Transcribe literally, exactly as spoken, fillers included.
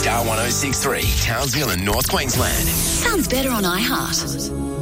Star one oh six three, Townsville and North Queensland. Sounds better on iHeart.